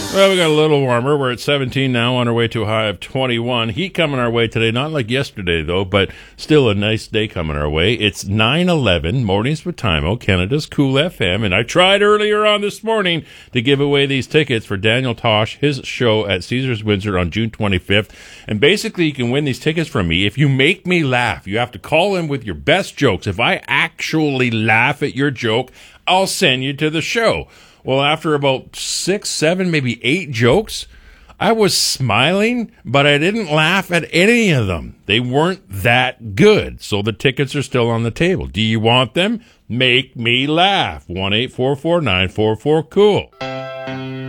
Well, we got a little warmer. We're at 17 now, on our way to a high of 21. Heat coming our way today, not like yesterday, though, but still a nice day coming our way. It's 9:11, Mornings with Timo, Canada's Cool FM, and I tried earlier on this morning to give away these tickets for Daniel Tosh, his show at Caesars Windsor on June 25th. And basically, you can win these tickets from me if you make me laugh. You have to call in with your best jokes. If I actually laugh at your joke, I'll send you to the show. Well, after about 6, 7, maybe 8 jokes, I was smiling, but I didn't laugh at any of them. They weren't that good, so the tickets are still on the table. Do you want them? Make me laugh. 1-844-944-COOL.